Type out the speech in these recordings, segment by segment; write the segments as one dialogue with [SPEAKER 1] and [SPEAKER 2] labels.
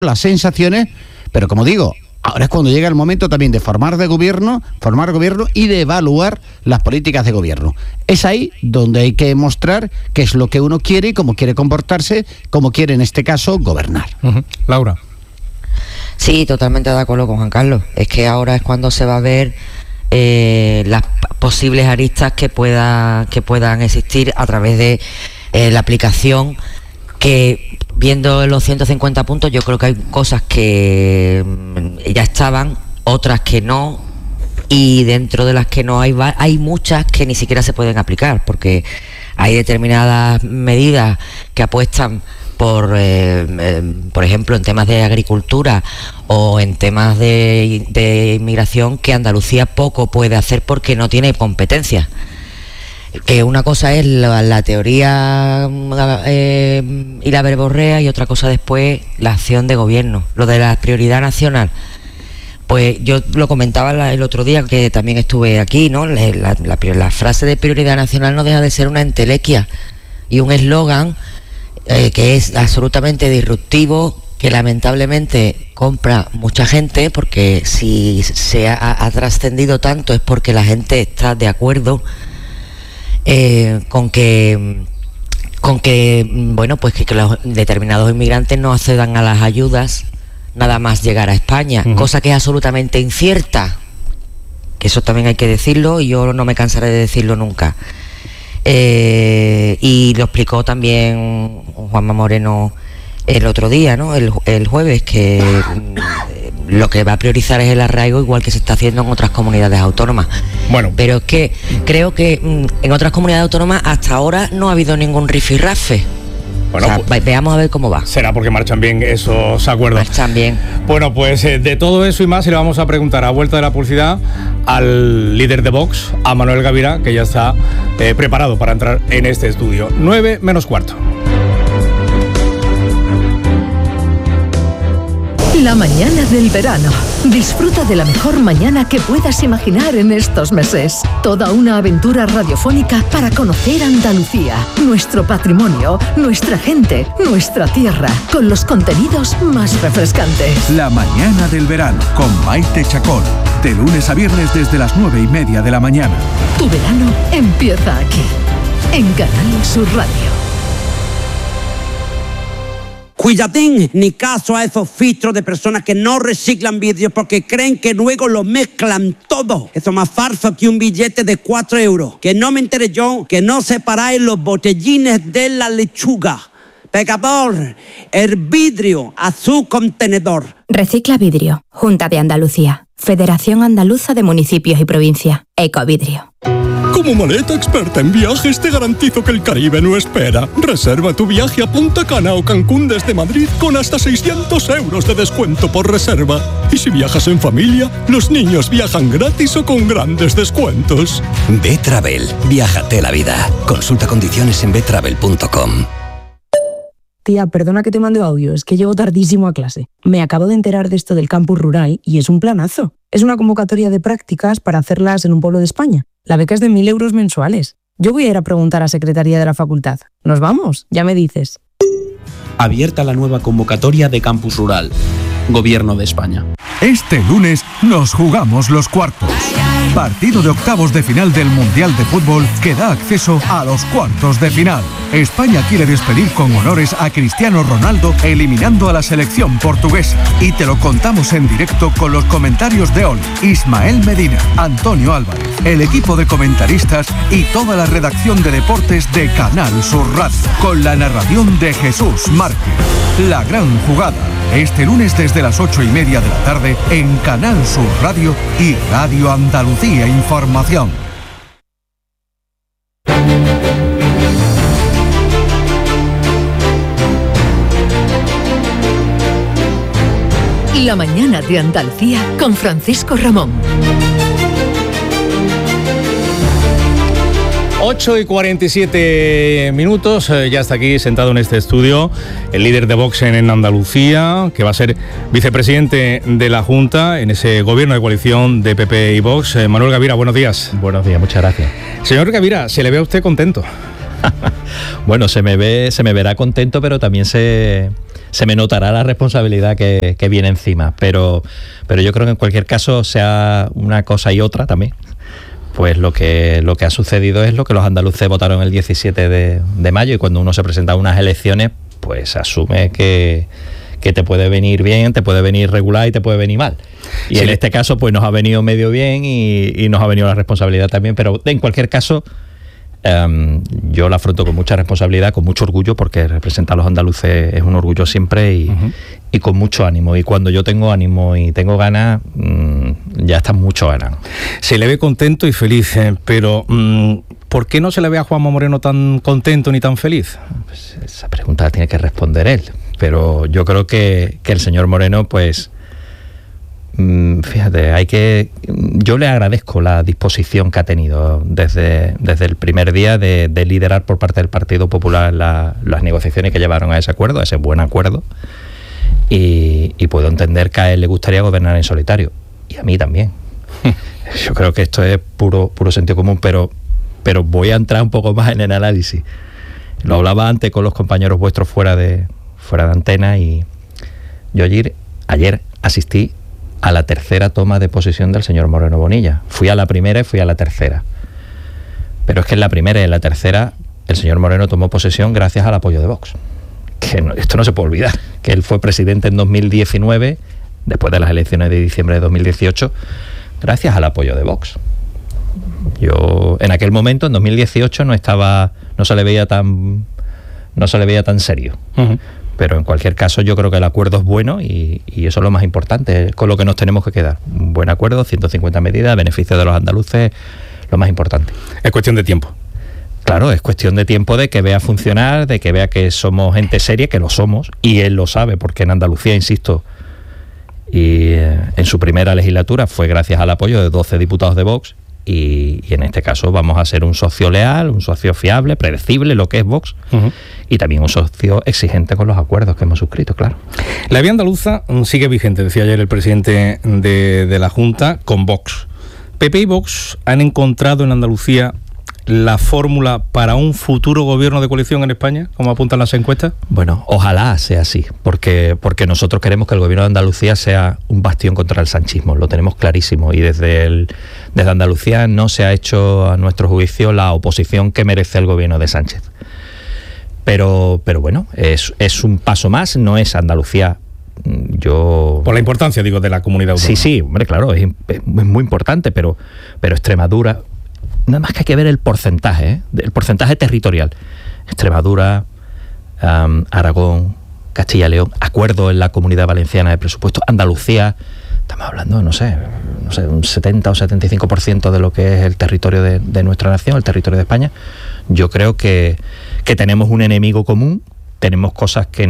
[SPEAKER 1] las sensaciones, pero como digo, ahora es cuando llega el momento también de formar gobierno y de evaluar las políticas de gobierno. Es ahí donde hay que mostrar qué es lo que uno quiere y cómo quiere comportarse, cómo quiere en este caso gobernar.
[SPEAKER 2] Laura.
[SPEAKER 3] Sí, totalmente de acuerdo con Juan Carlos. Es que ahora es cuando se va a ver las posibles aristas que puedan existir a través de la aplicación, que viendo los 150 puntos yo creo que hay cosas que ya estaban, otras que no, y dentro de las que no hay muchas que ni siquiera se pueden aplicar, porque hay determinadas medidas que apuestan por ejemplo, en temas de agricultura o en temas de inmigración, que Andalucía poco puede hacer porque no tiene competencias. Que una cosa es la teoría y la verborrea, y otra cosa después la acción de gobierno. Lo de la prioridad nacional, pues yo lo comentaba el otro día que también estuve aquí, ¿no? La frase de prioridad nacional no deja de ser una entelequia y un eslogan que es absolutamente disruptivo, que lamentablemente compra mucha gente, porque si se ha trascendido tanto es porque la gente está de acuerdo con que bueno, pues que los determinados inmigrantes no accedan a las ayudas nada más llegar a España, cosa que es absolutamente incierta, que eso también hay que decirlo y yo no me cansaré de decirlo nunca. Y lo explicó también Juanma Moreno el otro día, ¿no? El jueves, que lo que va a priorizar es el arraigo, igual que se está haciendo en otras comunidades autónomas.
[SPEAKER 2] Bueno,
[SPEAKER 3] pero es que creo que en otras comunidades autónomas hasta ahora no ha habido ningún rifirrafe. Bueno, o sea, veamos a ver cómo va.
[SPEAKER 2] Será porque marchan bien esos acuerdos.
[SPEAKER 3] Marchan bien.
[SPEAKER 2] Bueno, pues de todo eso y más, y le vamos a preguntar a vuelta de la publicidad al líder de Vox, a Manuel Gavira, que ya está preparado para entrar en este estudio. 9 menos cuarto.
[SPEAKER 4] La mañana del verano. Disfruta de la mejor mañana que puedas imaginar en estos meses. Toda una aventura radiofónica para conocer Andalucía, nuestro patrimonio, nuestra gente, nuestra tierra, con los contenidos más refrescantes.
[SPEAKER 5] La mañana del verano con Maite Chacón. De lunes a viernes desde las 9:30 de la mañana.
[SPEAKER 4] Tu verano empieza aquí, en Canal Sur Radio.
[SPEAKER 6] Cuidadín, ni caso a esos filtros de personas que no reciclan vídeos porque creen que luego lo mezclan todo. Eso es más falso que un billete de 4 euros. Que no me entere yo, que no separáis los botellines de la lechuga. Pecador, el vidrio a su contenedor.
[SPEAKER 7] Recicla Vidrio, Junta de Andalucía, Federación Andaluza de Municipios y Provincias, Ecovidrio.
[SPEAKER 8] Como maleta experta en viajes te garantizo que el Caribe no espera. Reserva tu viaje a Punta Cana o Cancún desde Madrid con hasta 600 euros de descuento por reserva. Y si viajas en familia, los niños viajan gratis o con grandes descuentos.
[SPEAKER 9] Betravel, viájate la vida. Consulta condiciones en betravel.com.
[SPEAKER 10] Tía, perdona que te mande audio, es que llego tardísimo a clase. Me acabo de enterar de esto del campus rural y es un planazo. Es una convocatoria de prácticas para hacerlas en un pueblo de España. La beca es de 1.000 euros mensuales. Yo voy a ir a preguntar a Secretaría de la Facultad. ¿Nos vamos? Ya me dices.
[SPEAKER 11] Abierta la nueva convocatoria de Campus Rural. Gobierno de España.
[SPEAKER 5] Este lunes nos jugamos los cuartos. Partido de octavos de final del Mundial de Fútbol que da acceso a los cuartos de final. España quiere despedir con honores a Cristiano Ronaldo eliminando a la selección portuguesa. Y te lo contamos en directo con los comentarios de Oli, Ismael Medina, Antonio Álvarez, el equipo de comentaristas y toda la redacción de deportes de Canal Sur Radio. Con la narración de Jesús Márquez. La gran jugada. Este lunes desde las 8:30 de la tarde en Canal Sur Radio y Radio Andalucía Información.
[SPEAKER 4] La mañana de Andalucía con Francisco Ramón.
[SPEAKER 2] 8:47, ya está aquí sentado en este estudio el líder de Vox en Andalucía, que va a ser vicepresidente de la Junta en ese gobierno de coalición de PP y Vox. Manuel Gavira, buenos días.
[SPEAKER 12] Buenos días, muchas gracias.
[SPEAKER 2] Señor Gavira, ¿se le ve a usted contento?
[SPEAKER 12] Bueno, se me verá contento, pero también se se me notará la responsabilidad que viene encima, pero yo creo que en cualquier caso, sea una cosa y otra también, pues lo que ha sucedido es lo que los andaluces votaron el 17 de mayo, y cuando uno se presenta a unas elecciones, pues asume que te puede venir bien, te puede venir regular y te puede venir mal. Y sí, en este caso pues nos ha venido medio bien y nos ha venido la responsabilidad también, pero en cualquier caso yo la afronto con mucha responsabilidad, con mucho orgullo, porque representar a los andaluces es un orgullo siempre y con mucho ánimo. Y cuando yo tengo ánimo y tengo ganas, ya está mucho ganas.
[SPEAKER 2] Se le ve contento y feliz, pero ¿por qué no se le ve a Juanma Moreno tan contento ni tan feliz?
[SPEAKER 12] Pues esa pregunta la tiene que responder él. Pero yo creo que el señor Moreno, pues, fíjate, yo le agradezco la disposición que ha tenido desde el primer día de liderar por parte del Partido Popular las negociaciones que llevaron a ese acuerdo, a ese buen acuerdo, y puedo entender que a él le gustaría gobernar en solitario, y a mí también. Yo creo que esto es puro sentido común, pero voy a entrar un poco más en el análisis. Lo hablaba antes con los compañeros vuestros fuera de antena, y yo ayer asistí a la tercera toma de posesión del señor Moreno Bonilla. Fui a la primera y fui a la tercera. Pero es que en la primera y en la tercera el señor Moreno tomó posesión gracias al apoyo de Vox. Esto no se puede olvidar, que él fue presidente en 2019, después de las elecciones de diciembre de 2018, gracias al apoyo de Vox. Yo en aquel momento, en 2018, no se le veía tan serio. Uh-huh. Pero en cualquier caso yo creo que el acuerdo es bueno y eso es lo más importante, con lo que nos tenemos que quedar. Un buen acuerdo, 150 medidas, beneficio de los andaluces, lo más importante.
[SPEAKER 2] Es cuestión de tiempo.
[SPEAKER 12] Claro, es cuestión de tiempo, de que vea funcionar, de que vea que somos gente seria, que lo somos, y él lo sabe, porque en Andalucía, insisto, y en su primera legislatura fue gracias al apoyo de 12 diputados de Vox, y en este caso vamos a ser un socio leal, un socio fiable, predecible, lo que es Vox, uh-huh, y también un socio exigente con los acuerdos que hemos suscrito, claro.
[SPEAKER 2] La vía andaluza sigue vigente, decía ayer el presidente de la Junta, con Vox. PP y Vox han encontrado en Andalucía la fórmula para un futuro gobierno de coalición en España, como apuntan las encuestas.
[SPEAKER 12] Bueno, ojalá sea así, porque nosotros queremos que el gobierno de Andalucía sea un bastión contra el sanchismo, lo tenemos clarísimo, y desde Andalucía no se ha hecho, a nuestro juicio, la oposición que merece el gobierno de Sánchez. Pero bueno, es un paso más, no es Andalucía.
[SPEAKER 2] Por la importancia, digo, de la comunidad autónoma.
[SPEAKER 12] Sí, hombre, claro, es muy importante, pero Extremadura, nada más que hay que ver el porcentaje territorial. Extremadura, Aragón, Castilla y León, acuerdo en la Comunidad Valenciana de presupuesto. Andalucía, estamos hablando, no sé, un 70 o 75% de lo que es el territorio de nuestra nación, el territorio de España. Yo creo que tenemos un enemigo común, tenemos cosas que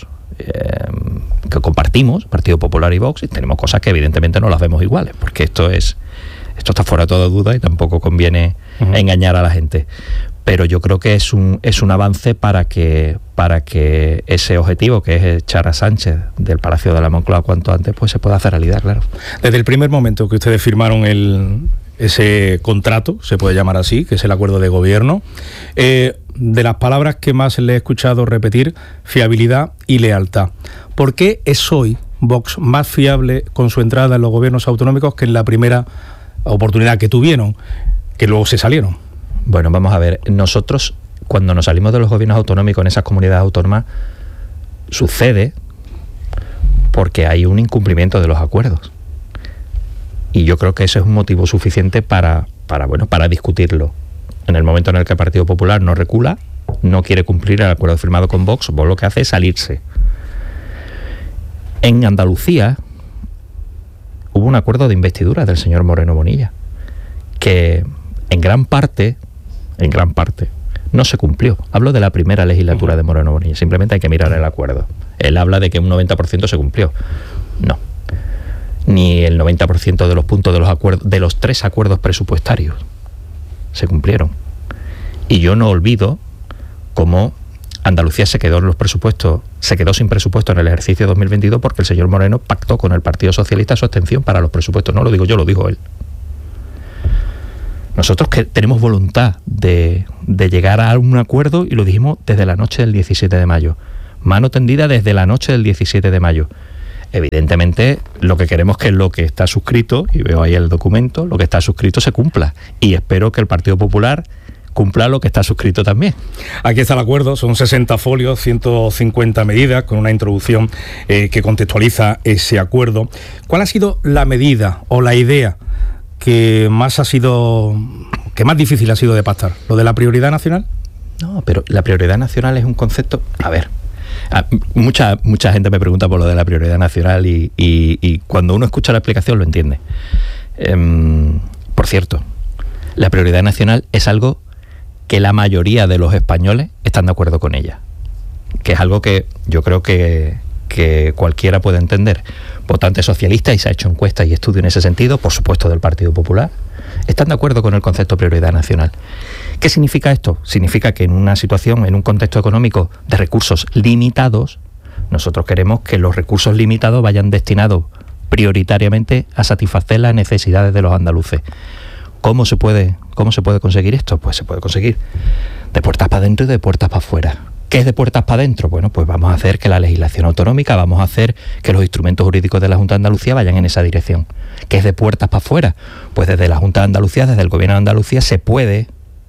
[SPEAKER 12] que compartimos, Partido Popular y Vox, y tenemos cosas que evidentemente no las vemos iguales, porque esto está fuera de toda duda y tampoco conviene engañar a la gente. Pero yo creo que es un avance para que ese objetivo, que es echar a Sánchez del Palacio de la Moncloa cuanto antes, pues se pueda hacer realidad, claro.
[SPEAKER 2] Desde el primer momento que ustedes firmaron ese contrato, se puede llamar así, que es el acuerdo de gobierno, de las palabras que más le he escuchado repetir, fiabilidad y lealtad. ¿Por qué es hoy Vox más fiable con su entrada en los gobiernos autonómicos que en la primera oportunidad que tuvieron, que luego se salieron?
[SPEAKER 12] Bueno, vamos a ver, nosotros cuando nos salimos de los gobiernos autonómicos en esas comunidades autónomas sucede porque hay un incumplimiento de los acuerdos, y yo creo que ese es un motivo suficiente para discutirlo. En el momento en el que el Partido Popular no recula, no quiere cumplir el acuerdo firmado con Vox, Vox lo que hace es salirse. En Andalucía hubo un acuerdo de investidura del señor Moreno Bonilla que en gran parte no se cumplió. Hablo de la primera legislatura de Moreno Bonilla, simplemente hay que mirar el acuerdo. Él habla de que un 90% se cumplió. No, ni el 90% de los puntos de los 3 acuerdos presupuestarios se cumplieron. Y yo no olvido cómo Andalucía se quedó sin presupuesto en el ejercicio 2022 porque el señor Moreno pactó con el Partido Socialista su abstención para los presupuestos. No lo digo yo, lo dijo él. Nosotros que tenemos voluntad de llegar a un acuerdo, y lo dijimos desde la noche del 17 de mayo. mano tendida desde la noche del 17 de mayo. Evidentemente, lo que queremos es que lo que está suscrito, y veo ahí el documento, lo que está suscrito se cumpla. Y espero que el Partido Popular cumpla lo que está suscrito también.
[SPEAKER 2] Aquí está el acuerdo, son 60 folios, 150 medidas, con una introducción que contextualiza ese acuerdo. ¿Cuál ha sido la medida o la idea que más difícil ha sido de pactar? ¿Lo de la prioridad nacional?
[SPEAKER 12] No, pero la prioridad nacional es un concepto... A ver, mucha gente me pregunta por lo de la prioridad nacional y cuando uno escucha la explicación lo entiende. Por cierto, la prioridad nacional es algo que la mayoría de los españoles están de acuerdo con ella, que es algo que yo creo que cualquiera puede entender. Votantes socialistas, y se ha hecho encuestas y estudio en ese sentido, por supuesto del Partido Popular, están de acuerdo con el concepto de prioridad nacional. ¿Qué significa esto? Significa que en una situación, en un contexto económico de recursos limitados, nosotros queremos que los recursos limitados vayan destinados prioritariamente a satisfacer las necesidades de los andaluces. ¿Cómo se puede conseguir esto? Pues se puede conseguir de puertas para adentro y de puertas para afuera. ¿Qué es de puertas para adentro? Bueno, pues vamos a hacer que la legislación autonómica, vamos a hacer que los instrumentos jurídicos de la Junta de Andalucía vayan en esa dirección. ¿Qué es de puertas para afuera? Pues desde la Junta de Andalucía, desde el Gobierno de Andalucía, se puede,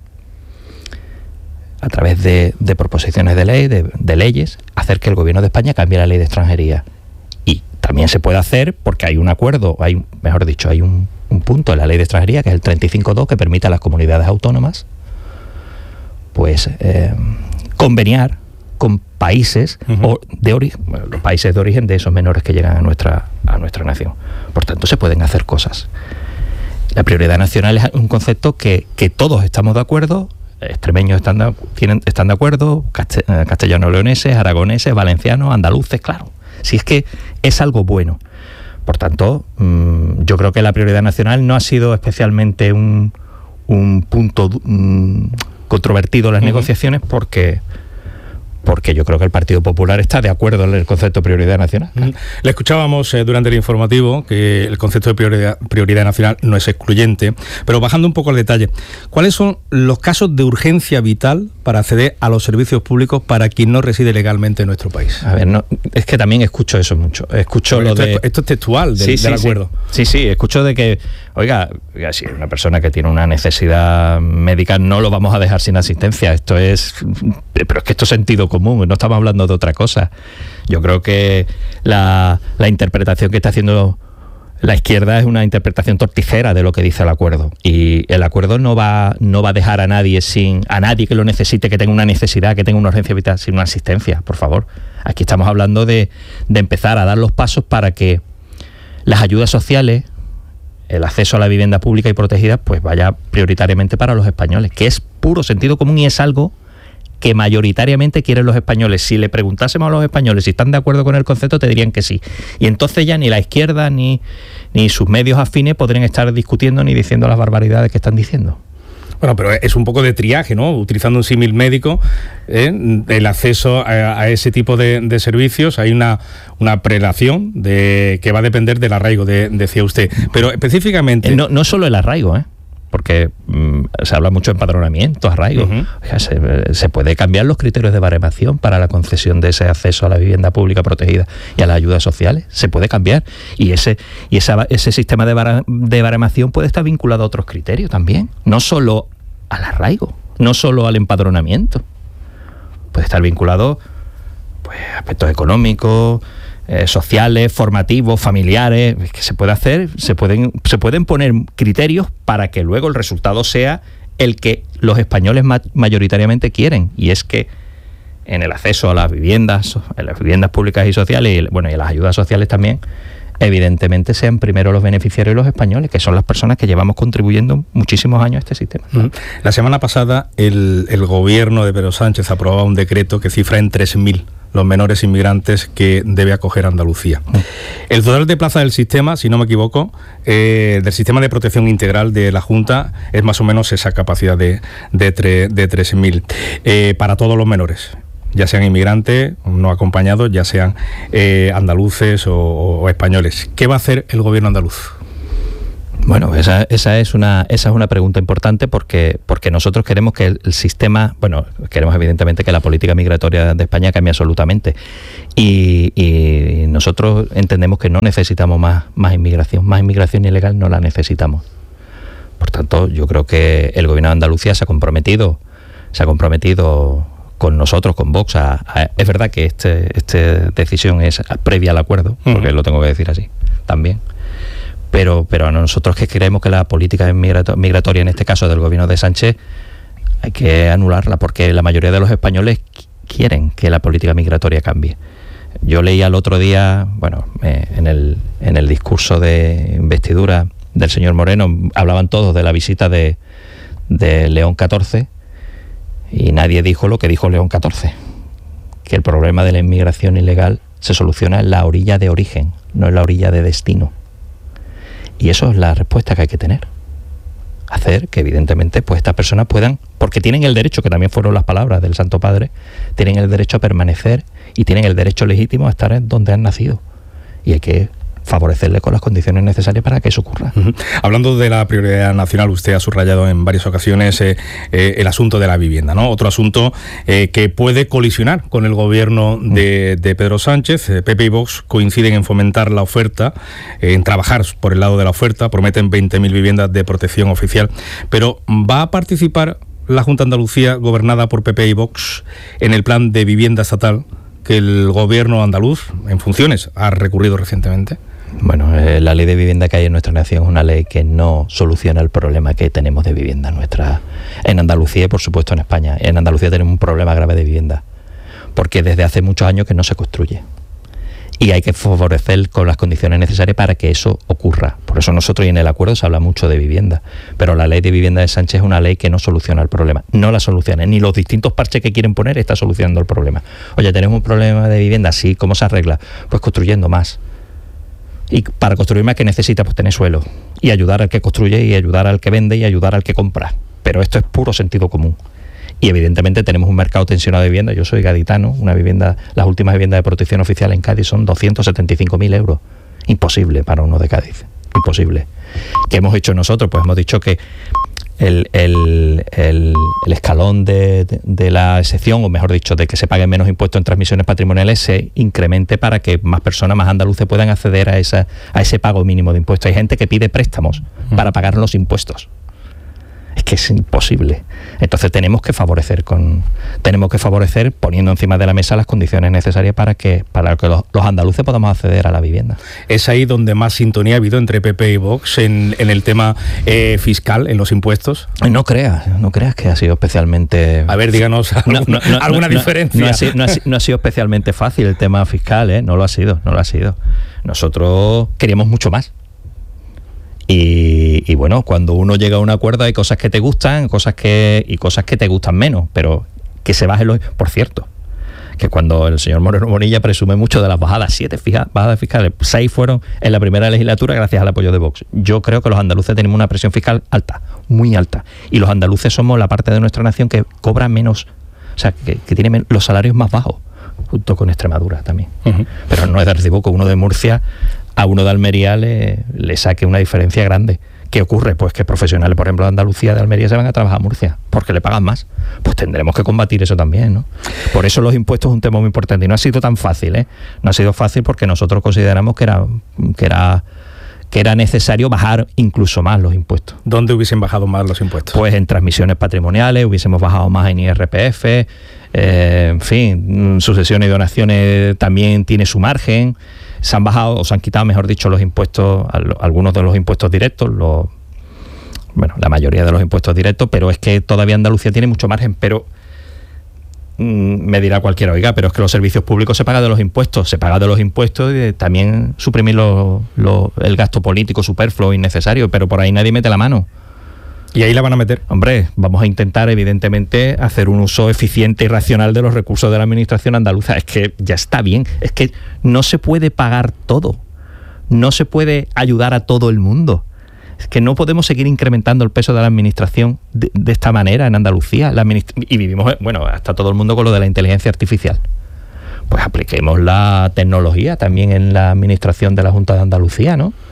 [SPEAKER 12] a través de proposiciones de ley, de leyes, hacer que el Gobierno de España cambie la ley de extranjería. Y también se puede hacer, porque hay un acuerdo, hay un punto en la ley de extranjería, que es el 35.2, que permite a las comunidades autónomas pues conveniar con países los países de origen de esos menores que llegan a nuestra nación. Por tanto, se pueden hacer cosas. La prioridad nacional es un concepto que todos estamos de acuerdo. Extremeños están de acuerdo, castellano-leoneses, aragoneses, valencianos, andaluces, claro. Si es que es algo bueno. Por tanto, yo creo que la prioridad nacional no ha sido especialmente un punto controvertido en las negociaciones porque yo creo que el Partido Popular está de acuerdo en el concepto de prioridad nacional.
[SPEAKER 2] Le escuchábamos durante el informativo que el concepto de prioridad nacional no es excluyente, pero bajando un poco al detalle, ¿cuáles son los casos de urgencia vital para acceder a los servicios públicos para quien no reside legalmente en nuestro país?
[SPEAKER 12] A ver, no, es que también escucho eso mucho. Escucho
[SPEAKER 2] esto es textual del acuerdo.
[SPEAKER 12] Sí, escucho de que, oiga, si una persona que tiene una necesidad médica no lo vamos a dejar sin asistencia. Pero es que esto es sentido común, no estamos hablando de otra cosa. Yo creo que la interpretación que está haciendo la izquierda es una interpretación torticera de lo que dice el acuerdo, y el acuerdo no va a dejar a nadie que lo necesite, que tenga una necesidad, que tenga una urgencia vital, sin una asistencia, por favor. Aquí estamos hablando de empezar a dar los pasos para que las ayudas sociales, el acceso a la vivienda pública y protegida, pues vaya prioritariamente para los españoles, que es puro sentido común y es algo que mayoritariamente quieren los españoles. Si le preguntásemos a los españoles si están de acuerdo con el concepto, te dirían que sí. Y entonces ya ni la izquierda ni sus medios afines podrían estar discutiendo ni diciendo las barbaridades que están diciendo.
[SPEAKER 2] Bueno, pero es un poco de triaje, ¿no? Utilizando un símil médico, el acceso a ese tipo de servicios, hay una prelación que va a depender del arraigo, decía usted. Pero específicamente...
[SPEAKER 12] No solo el arraigo, porque se habla mucho de empadronamiento, arraigo. O sea, se puede cambiar los criterios de baremación para la concesión de ese acceso a la vivienda pública protegida y a las ayudas sociales. Se puede cambiar. Y ese sistema de baremación puede estar vinculado a otros criterios también. No solo al arraigo, no solo al empadronamiento. Puede estar vinculado pues, a aspectos económicos, sociales, formativos, familiares. Es que se puede hacer, se pueden poner criterios para que luego el resultado sea el que los españoles mayoritariamente quieren, y es que en el acceso a las viviendas públicas y sociales, y a las ayudas sociales también, evidentemente sean primero los beneficiarios los españoles, que son las personas que llevamos contribuyendo muchísimos años a este sistema.
[SPEAKER 2] La semana pasada el gobierno de Pedro Sánchez aprobaba un decreto que cifra en 3.000 los menores inmigrantes que debe acoger Andalucía. El total de plazas del sistema, si no me equivoco, del sistema de protección integral de la Junta, es más o menos esa capacidad de 3.000 para todos los menores, ya sean inmigrantes, no acompañados, ya sean andaluces o españoles. ¿Qué va a hacer el gobierno andaluz?
[SPEAKER 12] Bueno, esa es una pregunta importante porque nosotros queremos que el sistema, queremos evidentemente que la política migratoria de España cambie absolutamente y nosotros entendemos que no necesitamos más inmigración ilegal no la necesitamos. Por tanto, yo creo que el Gobierno de Andalucía se ha comprometido con nosotros, con Vox, es verdad que esta decisión es previa al acuerdo, porque lo tengo que decir así también. Pero a nosotros que creemos que la política migratoria, en este caso del gobierno de Sánchez, hay que anularla, porque la mayoría de los españoles quieren que la política migratoria cambie. Yo leía el otro día, en el discurso de investidura del señor Moreno, hablaban todos de la visita de León XIV, y nadie dijo lo que dijo León XIV, que el problema de la inmigración ilegal se soluciona en la orilla de origen, no en la orilla de destino. Y eso es la respuesta que hay que tener. Hacer que evidentemente pues estas personas puedan, porque tienen el derecho, que también fueron las palabras del Santo Padre, tienen el derecho a permanecer y tienen el derecho legítimo a estar en donde han nacido. Y hay que favorecerle con las condiciones necesarias para que eso ocurra.
[SPEAKER 2] Hablando de la prioridad nacional, usted ha subrayado en varias ocasiones el asunto de la vivienda, ¿no? Otro asunto que puede colisionar con el gobierno de Pedro Sánchez. PP y Vox coinciden en fomentar la oferta, en trabajar por el lado de la oferta, prometen 20.000 viviendas de protección oficial, pero ¿va a participar la Junta de Andalucía, gobernada por PP y Vox, en el plan de vivienda estatal que el gobierno andaluz, en funciones, ha recurrido recientemente?
[SPEAKER 12] Bueno, la ley de vivienda que hay en nuestra nación es una ley que no soluciona el problema que tenemos de vivienda en Andalucía y por supuesto en España. En Andalucía tenemos un problema grave de vivienda, porque desde hace muchos años que no se construye. Y hay que favorecer con las condiciones necesarias para que eso ocurra. Por eso nosotros, y en el acuerdo se habla mucho de vivienda, pero la ley de vivienda de Sánchez es una ley que no soluciona el problema. No la soluciona, ni los distintos parches que quieren poner está solucionando el problema. Oye, tenemos un problema de vivienda, sí, ¿cómo se arregla? Pues construyendo más. Y para construir más, ¿qué necesita? Pues tener suelo. Y ayudar al que construye, y ayudar al que vende, y ayudar al que compra. Pero esto es puro sentido común. Y evidentemente tenemos un mercado tensionado de vivienda. Yo soy gaditano, las últimas viviendas de protección oficial en Cádiz son 275.000 euros. Imposible para uno de Cádiz. Imposible. ¿Qué hemos hecho nosotros? Pues hemos dicho que el escalón de la excepción, o mejor dicho, de que se paguen menos impuestos en transmisiones patrimoniales, se incremente para que más personas, más andaluces puedan acceder a ese pago mínimo de impuestos. Hay gente que pide préstamos para pagar los impuestos. Es que es imposible. Entonces tenemos que favorecer poniendo encima de la mesa las condiciones necesarias para que los andaluces podamos acceder a la vivienda.
[SPEAKER 2] Es ahí donde más sintonía ha habido entre PP y Vox en el tema fiscal, en los impuestos.
[SPEAKER 12] No creas que ha sido especialmente...
[SPEAKER 2] A ver, díganos alguna diferencia.
[SPEAKER 12] No ha sido especialmente fácil el tema fiscal, no lo ha sido. Nosotros queríamos mucho más. Y bueno, cuando uno llega a un acuerdo hay cosas que te gustan, cosas que te gustan menos, pero que se bajen por cierto, que cuando el señor Moreno Bonilla presume mucho de las bajadas, 7 bajadas fiscales, 6 fueron en la primera legislatura gracias al apoyo de Vox. Yo creo que los andaluces tenemos una presión fiscal alta, muy alta, y los andaluces somos la parte de nuestra nación que cobra menos, o sea, que tiene los salarios más bajos, junto con Extremadura también. Pero no es de recibo que uno de Murcia a uno de Almería le saque una diferencia grande. ¿Qué ocurre? Pues que profesionales, por ejemplo, de Andalucía, de Almería, se van a trabajar a Murcia porque le pagan más. Pues tendremos que combatir eso también, ¿no? Por eso los impuestos es un tema muy importante y no ha sido tan fácil, ¿eh? No ha sido fácil porque nosotros consideramos que era necesario bajar incluso más los impuestos.
[SPEAKER 2] ¿Dónde hubiesen bajado más los impuestos?
[SPEAKER 12] Pues en transmisiones patrimoniales, hubiésemos bajado más en IRPF, en fin, sucesiones y donaciones también tiene su margen. Se han bajado, o se han quitado, mejor dicho, los impuestos, algunos de los impuestos directos, la mayoría de los impuestos directos, pero es que todavía Andalucía tiene mucho margen, pero me dirá cualquiera, oiga, pero es que los servicios públicos se pagan de los impuestos, y también suprimir el gasto político superfluo, innecesario, pero por ahí nadie mete la mano.
[SPEAKER 2] ¿Y ahí la van a meter?
[SPEAKER 12] Hombre, vamos a intentar, evidentemente, hacer un uso eficiente y racional de los recursos de la administración andaluza. Es que ya está bien, es que no se puede pagar todo, no se puede ayudar a todo el mundo. Es que no podemos seguir incrementando el peso de la administración de esta manera en Andalucía. Y vivimos, hasta todo el mundo con lo de la inteligencia artificial. Pues apliquemos la tecnología también en la administración de la Junta de Andalucía, ¿no?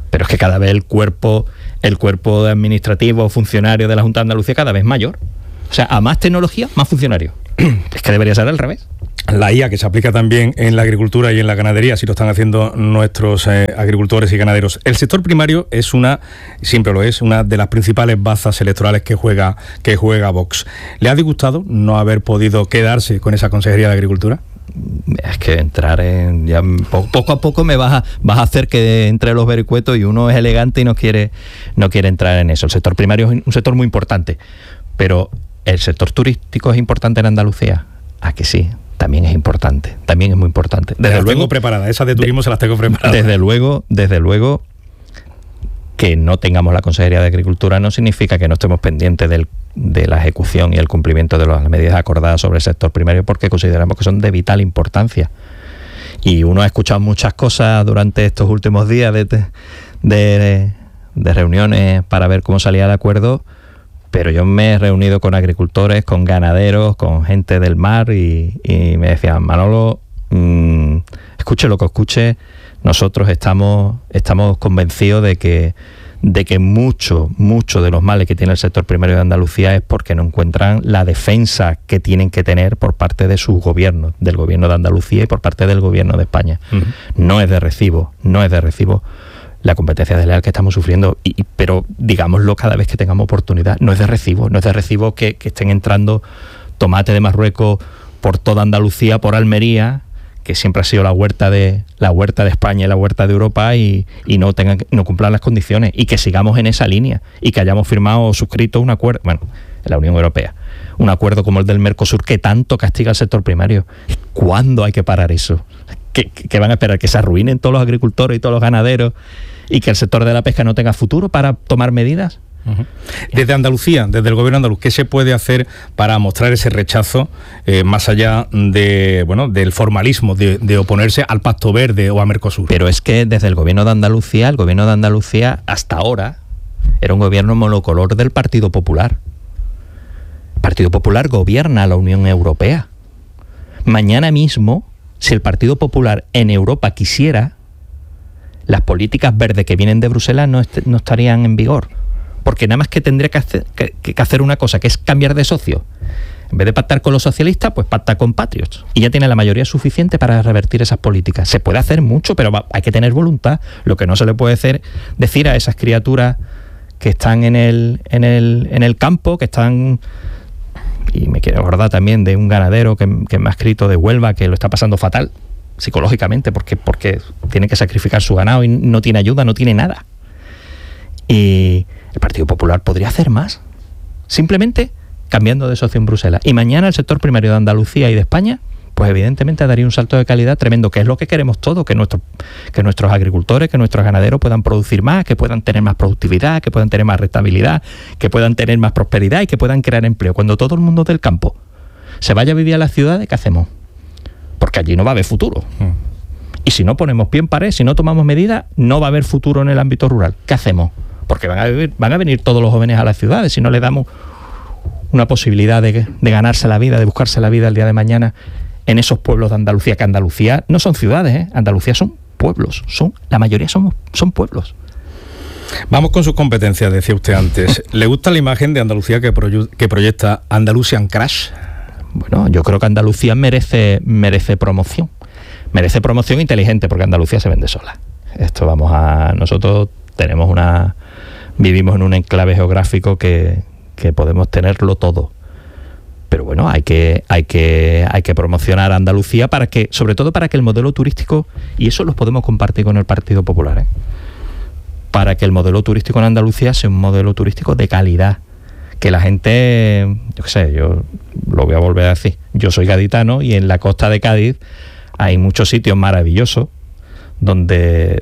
[SPEAKER 12] Pero es que cada vez el cuerpo administrativo, funcionario de la Junta de Andalucía cada vez mayor. O sea, a más tecnología, más funcionarios. Es que debería ser al revés.
[SPEAKER 2] La IA, que se aplica también en la agricultura y en la ganadería, así lo están haciendo nuestros agricultores y ganaderos. El sector primario es siempre lo es, una de las principales bazas electorales que juega Vox. ¿Le ha disgustado no haber podido quedarse con esa Consejería de Agricultura?
[SPEAKER 12] Es que entrar en... Ya poco a poco me vas a hacer que entre los vericuetos y uno es elegante y no quiere entrar en eso. El sector primario es un sector muy importante, pero ¿el sector turístico es importante en Andalucía? ¿A que sí? También es importante, también es muy importante.
[SPEAKER 2] Desde luego, tengo preparadas, esas de turismo se las tengo preparadas.
[SPEAKER 12] Desde luego que no tengamos la Consejería de Agricultura no significa que no estemos pendientes de la ejecución y el cumplimiento de las medidas acordadas sobre el sector primario, porque consideramos que son de vital importancia. Y uno ha escuchado muchas cosas durante estos últimos días de reuniones para ver cómo salía el acuerdo, pero yo me he reunido con agricultores, con ganaderos, con gente del mar y me decían, Manolo, escuche lo que escuche, nosotros estamos convencidos de que mucho de los males que tiene el sector primario de Andalucía es porque no encuentran la defensa que tienen que tener por parte de sus gobiernos, del gobierno de Andalucía y por parte del gobierno de España. Uh-huh. No es de recibo la competencia desleal que estamos sufriendo, pero digámoslo cada vez que tengamos oportunidad, no es de recibo que estén entrando tomate de Marruecos por toda Andalucía, por Almería, que siempre ha sido la huerta de España y la huerta de Europa, y no cumplan las condiciones, y que sigamos en esa línea, y que hayamos firmado o suscrito un acuerdo, en la Unión Europea, un acuerdo como el del Mercosur que tanto castiga al sector primario. ¿Cuándo hay que parar eso? ¿Que van a esperar que se arruinen todos los agricultores y todos los ganaderos y que el sector de la pesca no tenga futuro para tomar medidas?
[SPEAKER 2] Uh-huh. Desde Andalucía, desde el gobierno andaluz, ¿qué se puede hacer para mostrar ese rechazo más allá del formalismo de oponerse al Pacto Verde o a Mercosur?
[SPEAKER 12] Pero es que desde el gobierno de Andalucía hasta ahora era un gobierno monocolor del Partido Popular. El Partido Popular gobierna a la Unión Europea. Mañana mismo, si el Partido Popular en Europa quisiera, las políticas verdes que vienen de Bruselas no estarían en vigor. Porque nada más que tendría que hacer una cosa, que es cambiar de socio. En vez de pactar con los socialistas, pues pacta con Patriots. Y ya tiene la mayoría suficiente para revertir esas políticas. Se puede hacer mucho, pero hay que tener voluntad. Lo que no se le puede decir a esas criaturas que están en el campo, que están... Y me quiero acordar también de un ganadero que me ha escrito de Huelva, que lo está pasando fatal psicológicamente, porque tiene que sacrificar su ganado y no tiene ayuda, no tiene nada. Y el Partido Popular podría hacer más, simplemente cambiando de socio en Bruselas. Y mañana el sector primario de Andalucía y de España, pues evidentemente daría un salto de calidad tremendo, que es lo que queremos todos, que nuestros agricultores, que nuestros ganaderos puedan producir más, que puedan tener más productividad, que puedan tener más rentabilidad, que puedan tener más prosperidad y que puedan crear empleo. Cuando todo el mundo del campo se vaya a vivir a las ciudades, ¿qué hacemos? Porque allí no va a haber futuro. Y si no ponemos pie en pared, si no tomamos medidas, no va a haber futuro en el ámbito rural. ¿Qué hacemos? Porque van a venir todos los jóvenes a las ciudades si no le damos una posibilidad de ganarse la vida, de buscarse la vida el día de mañana en esos pueblos de Andalucía, que Andalucía no son ciudades, Andalucía son pueblos, la mayoría son pueblos.
[SPEAKER 2] Vamos con sus competencias, decía usted antes. ¿Le gusta la imagen de Andalucía que proyecta Andalusian Crash?
[SPEAKER 12] Bueno, yo creo que Andalucía merece promoción. Merece promoción inteligente, porque Andalucía se vende sola. Nosotros vivimos en un enclave geográfico que podemos tenerlo todo. Pero bueno, hay que promocionar a Andalucía sobre todo para que el modelo turístico, y eso lo podemos compartir con el Partido Popular, para que el modelo turístico en Andalucía sea un modelo turístico de calidad. Que la gente, yo lo voy a volver a decir, yo soy gaditano y en la costa de Cádiz hay muchos sitios maravillosos donde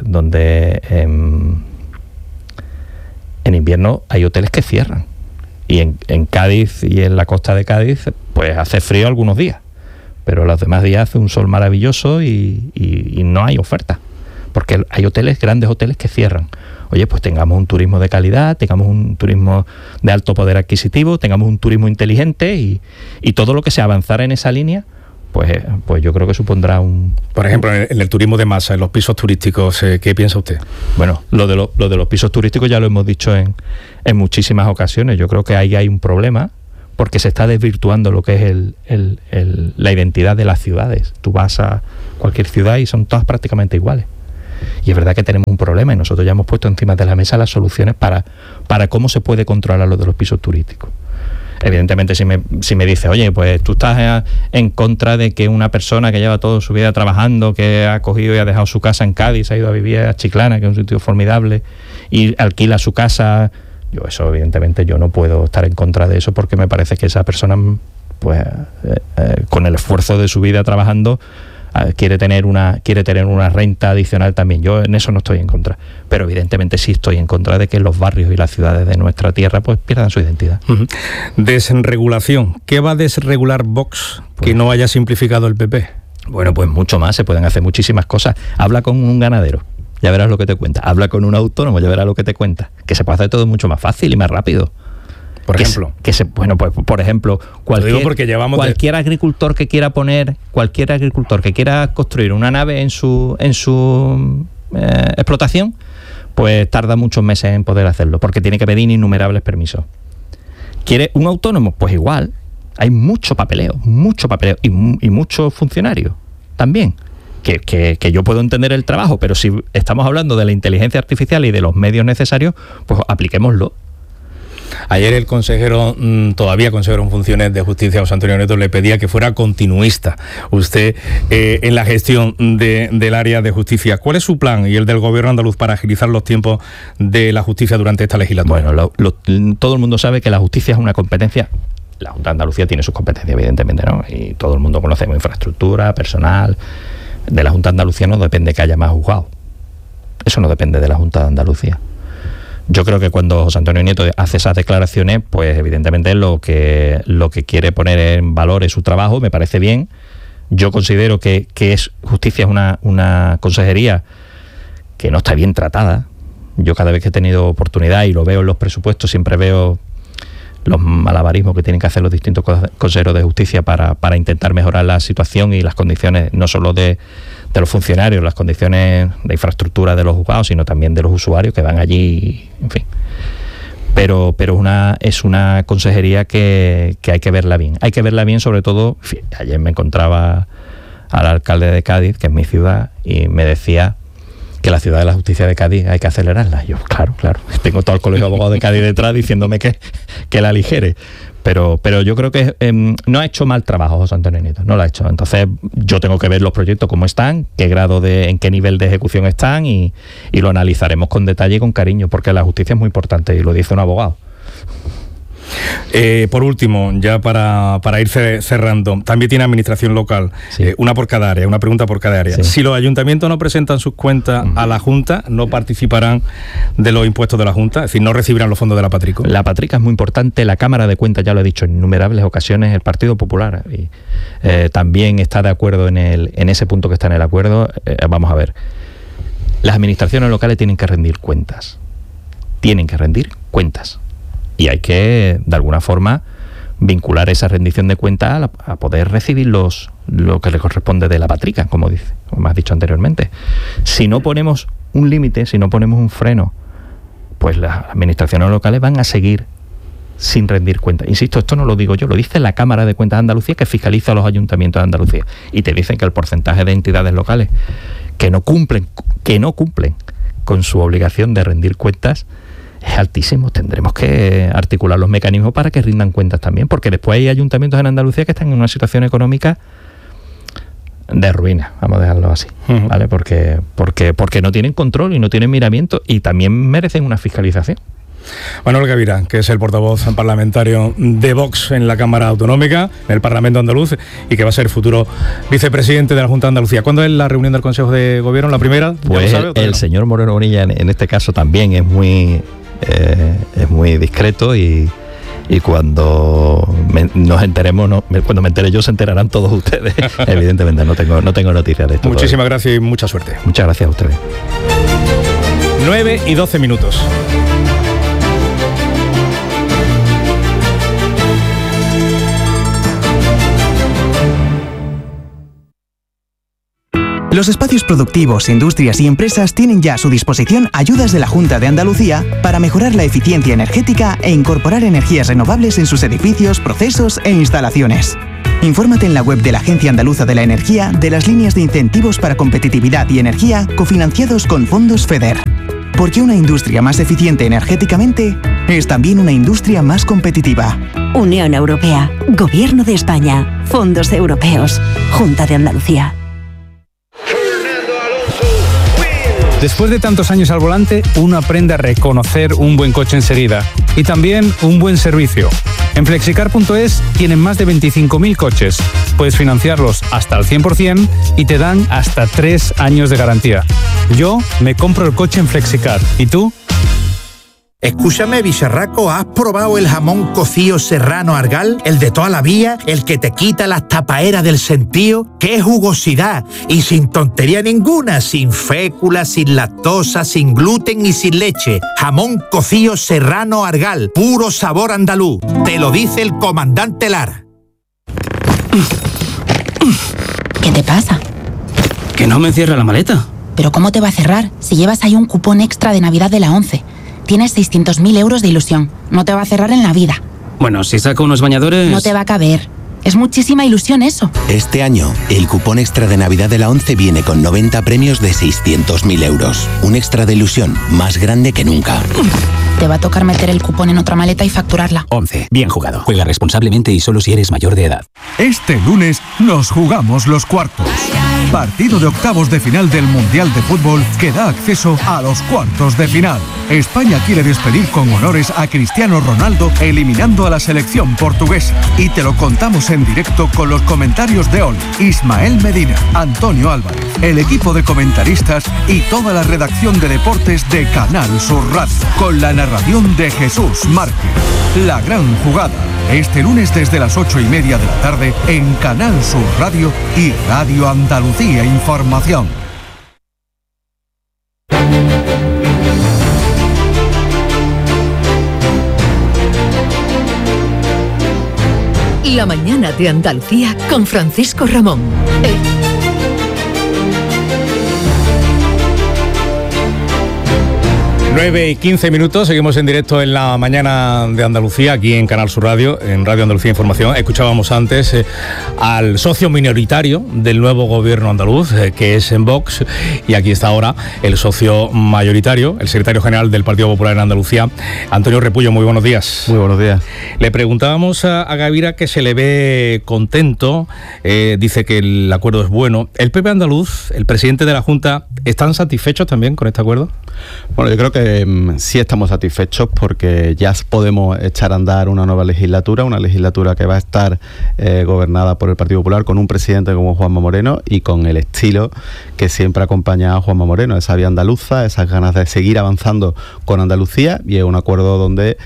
[SPEAKER 12] en invierno hay hoteles que cierran. Y en Cádiz y en la costa de Cádiz pues hace frío algunos días, pero los demás días hace un sol maravilloso y no hay oferta, porque hay grandes hoteles que cierran. Oye, pues tengamos un turismo de calidad, tengamos un turismo de alto poder adquisitivo, tengamos un turismo inteligente y todo lo que sea avanzar en esa línea, pues yo creo que supondrá un...
[SPEAKER 2] Por ejemplo, en el turismo de masa, en los pisos turísticos, ¿qué piensa usted?
[SPEAKER 12] Bueno, lo de los pisos turísticos ya lo hemos dicho en muchísimas ocasiones. Yo creo que ahí hay un problema porque se está desvirtuando lo que es la identidad de las ciudades. Tú vas a cualquier ciudad y son todas prácticamente iguales. Y es verdad que tenemos un problema y nosotros ya hemos puesto encima de la mesa las soluciones para cómo se puede controlar lo de los pisos turísticos. Evidentemente, si me dice, oye, pues tú estás en contra de que una persona que lleva toda su vida trabajando, que ha cogido y ha dejado su casa en Cádiz, ha ido a vivir a Chiclana, que es un sitio formidable, y alquila su casa, eso evidentemente yo no puedo estar en contra de eso, porque me parece que esa persona, pues con el esfuerzo de su vida trabajando, quiere tener una renta adicional también. Yo en eso no estoy en contra, pero evidentemente sí estoy en contra de que los barrios y las ciudades de nuestra tierra pues pierdan su identidad.
[SPEAKER 2] Desregulación. ¿Qué va a desregular Vox que no haya simplificado el PP?
[SPEAKER 12] Bueno, pues mucho más, se pueden hacer muchísimas cosas. Habla con un ganadero, ya verás lo que te cuenta. Habla con un autónomo, ya verás lo que te cuenta. Que se puede hacer todo mucho más fácil y más rápido.
[SPEAKER 2] Por ejemplo.
[SPEAKER 12] Bueno, pues por ejemplo, cualquier agricultor que quiera construir una nave en su explotación, pues tarda muchos meses en poder hacerlo, porque tiene que pedir innumerables permisos. ¿Quiere un autónomo? Pues igual. Hay mucho papeleo y muchos funcionarios también. Que yo puedo entender el trabajo, pero si estamos hablando de la inteligencia artificial y de los medios necesarios, pues apliquémoslo.
[SPEAKER 2] Ayer el consejero, todavía consejero en funciones de Justicia, José Antonio Nieto, le pedía que fuera continuista usted en la gestión del área de justicia. ¿Cuál es su plan y el del gobierno andaluz para agilizar los tiempos de la justicia durante esta legislatura?
[SPEAKER 12] Bueno, todo el mundo sabe que la justicia es una competencia. La Junta de Andalucía tiene sus competencias, evidentemente, ¿no? Y todo el mundo conocemos infraestructura, personal. De la Junta de Andalucía no depende que haya más juzgados. Eso no depende de la Junta de Andalucía. Yo creo que cuando José Antonio Nieto hace esas declaraciones, pues evidentemente lo que quiere poner en valor es su trabajo, me parece bien. Yo considero que justicia es una consejería que no está bien tratada. Yo cada vez que he tenido oportunidad y lo veo en los presupuestos, siempre veo los malabarismos que tienen que hacer los distintos consejeros de justicia para intentar mejorar la situación y las condiciones, no solo de los funcionarios, las condiciones de infraestructura de los juzgados, sino también de los usuarios que van allí, en fin. Pero es una consejería que hay que verla bien. Hay que verla bien, sobre todo, ayer me encontraba al alcalde de Cádiz, que es mi ciudad, y me decía que la ciudad de la justicia de Cádiz hay que acelerarla. Yo, claro, tengo todo el colegio de abogados de Cádiz detrás diciéndome que la aligere. Pero yo creo que no ha hecho mal trabajo José Antonio Nieto, no lo ha hecho. Entonces yo tengo que ver los proyectos cómo están, en qué nivel de ejecución están y lo analizaremos con detalle y con cariño, porque la justicia es muy importante y lo dice un abogado.
[SPEAKER 2] Por último, ya para ir cerrando, también tiene administración local, sí. Una pregunta por cada área. Sí. Si los ayuntamientos no presentan sus cuentas a la Junta, no participarán de los impuestos de la Junta, es decir, no recibirán los fondos de la Patrico.
[SPEAKER 12] La Patrica es muy importante, la Cámara de Cuentas, ya lo he dicho en innumerables ocasiones, el Partido Popular también está de acuerdo en ese punto que está en el acuerdo. Vamos a ver, las administraciones locales tienen que rendir cuentas. Y hay que, de alguna forma, vincular esa rendición de cuentas a poder recibir lo que le corresponde de la Patrica, como has dicho anteriormente. Si no ponemos un límite, si no ponemos un freno, pues las administraciones locales van a seguir sin rendir cuentas. Insisto, esto no lo digo yo, lo dice la Cámara de Cuentas de Andalucía, que fiscaliza a los ayuntamientos de Andalucía. Y te dicen que el porcentaje de entidades locales que no cumplen con su obligación de rendir cuentas es altísimo. Tendremos que articular los mecanismos para que rindan cuentas también, porque después hay ayuntamientos en Andalucía que están en una situación económica de ruina, vamos a dejarlo así, ¿vale? Porque no tienen control y no tienen miramiento y también merecen una fiscalización.
[SPEAKER 2] Manuel Gavira, que es el portavoz parlamentario de Vox en la Cámara Autonómica, en el Parlamento andaluz, y que va a ser futuro vicepresidente de la Junta de Andalucía. ¿Cuándo es la reunión del Consejo de Gobierno? ¿La primera?
[SPEAKER 12] Pues el señor Moreno Bonilla en este caso también es muy discreto y cuando nos enteremos, cuando me entere yo, se enterarán todos ustedes. Evidentemente no tengo noticias de esto.
[SPEAKER 2] Muchísimas gracias y mucha suerte.
[SPEAKER 12] Muchas gracias a ustedes.
[SPEAKER 2] 9:12.
[SPEAKER 13] Los espacios productivos, industrias y empresas tienen ya a su disposición ayudas de la Junta de Andalucía para mejorar la eficiencia energética e incorporar energías renovables en sus edificios, procesos e instalaciones. Infórmate en la web de la Agencia Andaluza de la Energía de las líneas de incentivos para competitividad y energía cofinanciados con fondos FEDER. Porque una industria más eficiente energéticamente es también una industria más competitiva.
[SPEAKER 14] Unión Europea, Gobierno de España, Fondos Europeos, Junta de Andalucía.
[SPEAKER 15] Después de tantos años al volante, uno aprende a reconocer un buen coche enseguida y también un buen servicio. En Flexicar.es tienen más de 25.000 coches. Puedes financiarlos hasta al 100% y te dan hasta 3 años de garantía. Yo me compro el coche en Flexicar. ¿Y tú?
[SPEAKER 16] Escúchame, bicharraco, ¿has probado el jamón cocido serrano Argal? El de toda la vida, el que te quita las tapaeras del sentido. ¡Qué jugosidad! Y sin tontería ninguna, sin fécula, sin lactosa, sin gluten y sin leche. Jamón cocido serrano Argal, puro sabor andaluz. Te lo dice el comandante Lara.
[SPEAKER 17] ¿Qué te pasa?
[SPEAKER 18] Que no me cierra la maleta.
[SPEAKER 17] ¿Pero cómo te va a cerrar si llevas ahí un cupón extra de Navidad de la ONCE? Tienes 600.000 euros de ilusión. No te va a cerrar en la vida.
[SPEAKER 18] Bueno, si saco unos bañadores...
[SPEAKER 17] No te va a caber. Es muchísima ilusión eso.
[SPEAKER 19] Este año, el cupón extra de Navidad de la ONCE viene con 90 premios de 600.000 euros. Un extra de ilusión más grande que nunca.
[SPEAKER 17] Te va a tocar meter el cupón en otra maleta y facturarla.
[SPEAKER 9] ONCE. Bien jugado. Juega responsablemente y solo si eres mayor de edad.
[SPEAKER 5] Este lunes nos jugamos los cuartos. Partido de octavos de final del Mundial de Fútbol que da acceso a los cuartos de final. España quiere despedir con honores a Cristiano Ronaldo eliminando a la selección portuguesa. Y te lo contamos en directo con los comentarios de Oli, Ismael Medina, Antonio Álvarez, el equipo de comentaristas y toda la redacción de deportes de Canal Sur Radio. Con la narración de Jesús Márquez. La gran jugada. Este lunes desde las 8:30 de la tarde en Canal Sur Radio y Radio Andalucía Información.
[SPEAKER 4] La mañana de Andalucía con Francisco Ramón.
[SPEAKER 2] 9:15, seguimos en directo en la mañana de Andalucía, aquí en Canal Sur Radio, en Radio Andalucía Información. Escuchábamos antes al socio minoritario del nuevo gobierno andaluz, que es en Vox, y aquí está ahora el socio mayoritario, el secretario general del Partido Popular en Andalucía, Antonio Repullo. Muy buenos días.
[SPEAKER 20] Muy buenos días.
[SPEAKER 2] Le preguntábamos a Gavira, que se le ve contento, dice que el acuerdo es bueno. ¿El PP andaluz, el presidente de la Junta, están satisfechos también con este acuerdo?
[SPEAKER 20] Bueno, yo creo que sí estamos satisfechos porque ya podemos echar a andar una nueva legislatura, una legislatura que va a estar gobernada por el Partido Popular con un presidente como Juanma Moreno y con el estilo que siempre acompaña a Juanma Moreno, esa vía andaluza, esas ganas de seguir avanzando con Andalucía, y es un acuerdo donde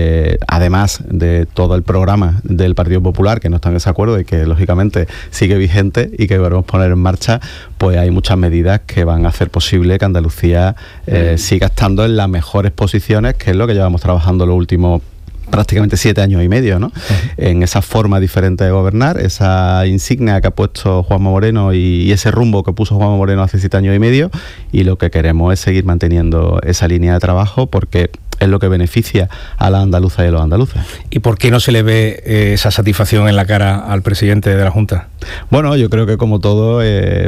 [SPEAKER 20] además de todo el programa del Partido Popular, que no está en ese acuerdo y que lógicamente sigue vigente y que debemos poner en marcha, pues hay muchas medidas que van a hacer posible que Andalucía siga estando en las mejores posiciones, que es lo que llevamos trabajando los últimos prácticamente 7 años y medio, ¿no? En esa forma diferente de gobernar, esa insignia que ha puesto Juanma Moreno y ese rumbo que puso Juanma Moreno hace 7 años y medio, y lo que queremos es seguir manteniendo esa línea de trabajo porque es lo que beneficia a la andaluza y a los andaluces.
[SPEAKER 2] ¿Y por qué no se le ve esa satisfacción en la cara al presidente de la Junta?
[SPEAKER 20] Bueno, yo creo que como todo...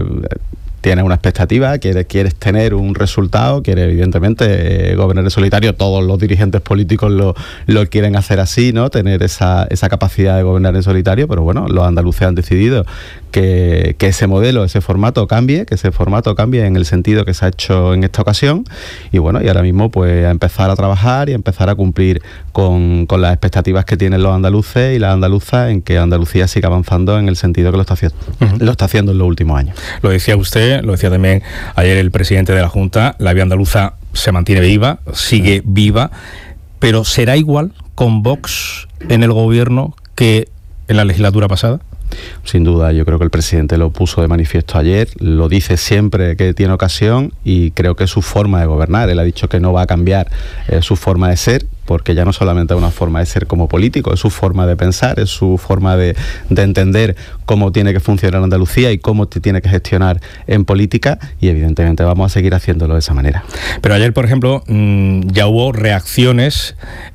[SPEAKER 20] tienes una expectativa, quieres tener un resultado, quieres evidentemente gobernar en solitario, todos los dirigentes políticos lo quieren hacer así, ¿no? Tener esa capacidad de gobernar en solitario, pero bueno, los andaluces han decidido que ese modelo, ese formato cambie, en el sentido que se ha hecho en esta ocasión, y bueno, y ahora mismo pues a empezar a trabajar y a empezar a cumplir con las expectativas que tienen los andaluces y las andaluzas en que Andalucía siga avanzando en el sentido que lo está haciendo en los últimos años.
[SPEAKER 2] Lo decía usted, lo decía también ayer el presidente de la Junta, la vía andaluza se mantiene viva, sigue viva, pero ¿será igual con Vox en el gobierno que en la legislatura pasada?
[SPEAKER 20] Sin duda, yo creo que el presidente lo puso de manifiesto ayer, lo dice siempre que tiene ocasión y creo que es su forma de gobernar. Él ha dicho que no va a cambiar su forma de ser, porque ya no solamente es una forma de ser como político, es su forma de pensar, es su forma de entender cómo tiene que funcionar Andalucía y cómo tiene que gestionar en política, y evidentemente vamos a seguir haciéndolo de esa manera.
[SPEAKER 2] Pero ayer, por ejemplo, ya hubo reacciones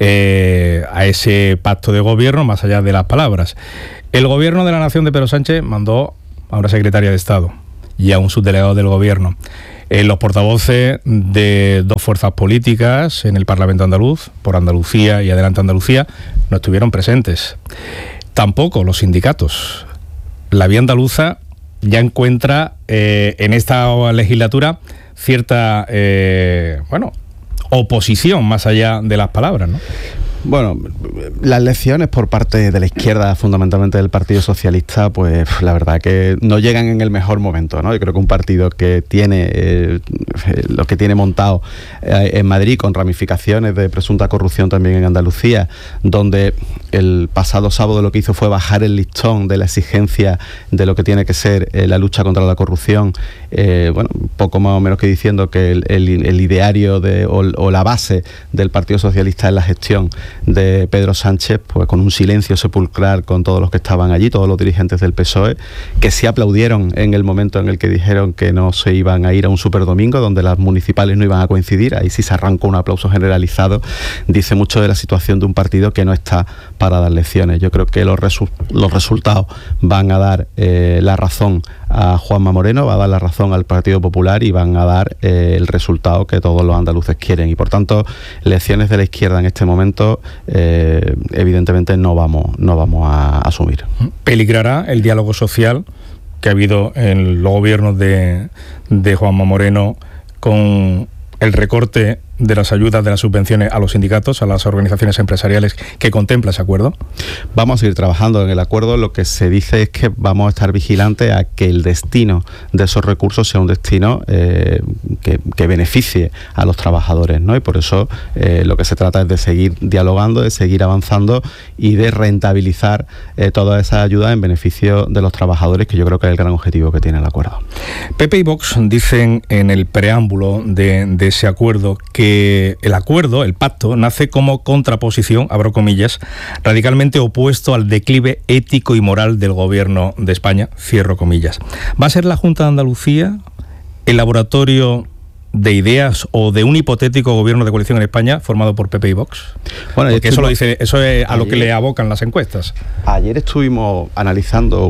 [SPEAKER 2] a ese pacto de gobierno, más allá de las palabras. El gobierno de la Nación de Pedro Sánchez mandó a una secretaria de Estado y a un subdelegado del gobierno. Los portavoces de dos fuerzas políticas en el Parlamento andaluz, por Andalucía y Adelante Andalucía, no estuvieron presentes. Tampoco los sindicatos. La Vía Andaluza ya encuentra en esta legislatura cierta oposición más allá de las palabras, ¿no?
[SPEAKER 20] Bueno, las lecciones por parte de la izquierda, fundamentalmente del Partido Socialista, pues la verdad que no llegan en el mejor momento, ¿no? Yo creo que un partido que tiene lo que tiene montado en Madrid, con ramificaciones de presunta corrupción también en Andalucía, donde el pasado sábado lo que hizo fue bajar el listón de la exigencia de lo que tiene que ser la lucha contra la corrupción, poco más o menos que diciendo que el ideario o la base del Partido Socialista es la gestión de Pedro Sánchez, pues con un silencio sepulcral con todos los que estaban allí, todos los dirigentes del PSOE, que sí aplaudieron en el momento en el que dijeron que no se iban a ir a un superdomingo, donde las municipales no iban a coincidir. Ahí sí se arrancó un aplauso generalizado. Dice mucho de la situación de un partido que no está para dar lecciones. Yo creo que los resultados van a dar la razón a Juanma Moreno, va a dar la razón al Partido Popular y van a dar el resultado que todos los andaluces quieren. Y por tanto, lecciones de la izquierda en este momento evidentemente no vamos a asumir.
[SPEAKER 2] ¿Peligrará el diálogo social que ha habido en los gobiernos de Juanma Moreno con el recorte de las ayudas, de las subvenciones a los sindicatos, a las organizaciones empresariales que contempla ese acuerdo?
[SPEAKER 20] Vamos a seguir trabajando en el acuerdo. Lo que se dice es que vamos a estar vigilantes a que el destino de esos recursos sea un destino que beneficie a los trabajadores, ¿no? Y por eso lo que se trata es de seguir dialogando, de seguir avanzando y de rentabilizar todas esas ayudas en beneficio de los trabajadores, que yo creo que es el gran objetivo que tiene el acuerdo.
[SPEAKER 2] PP y Vox dicen en el preámbulo de ese acuerdo que el acuerdo, el pacto, nace como contraposición, abro comillas, radicalmente opuesto al declive ético y moral del gobierno de España, cierro comillas. ¿Va a ser la Junta de Andalucía el laboratorio de ideas o de un hipotético gobierno de coalición en España formado por PP y Vox? Bueno, porque eso es a lo que le abocan las encuestas.
[SPEAKER 20] Ayer estuvimos analizando